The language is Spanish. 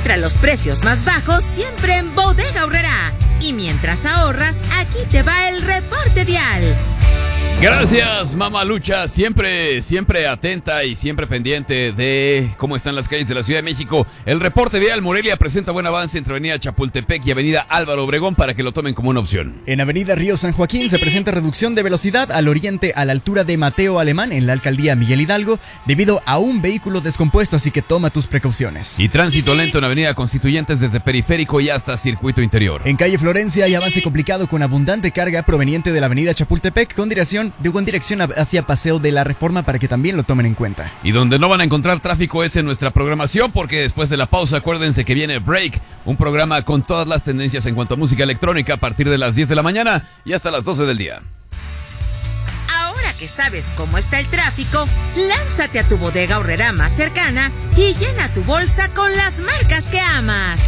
Encuentra los precios más bajos siempre en Bodega Aurrerá. Y mientras ahorras, aquí te va el reporte vial. Gracias, Mamalucha, siempre atenta y siempre pendiente de cómo están las calles de la Ciudad de México. El reporte vial Morelia presenta buen avance entre Avenida Chapultepec y Avenida Álvaro Obregón para que lo tomen como una opción. En Avenida Río San Joaquín se presenta reducción de velocidad al oriente a la altura de Mateo Alemán en la alcaldía Miguel Hidalgo debido a un vehículo descompuesto, así que toma tus precauciones. Y tránsito lento en Avenida Constituyentes desde Periférico y hasta Circuito Interior. En calle Florencia hay avance complicado con abundante carga proveniente de la Avenida Chapultepec con dirección hacia Paseo de la Reforma para que también lo tomen en cuenta. Y donde no van a encontrar tráfico es en nuestra programación, porque después de la pausa acuérdense que viene Break, un programa con todas las tendencias en cuanto a música electrónica a partir de las 10 de la mañana y hasta las 12 del día. Ahora que sabes cómo está el tráfico, lánzate a tu Bodega Aurrerá más cercana y llena tu bolsa con las marcas que amas.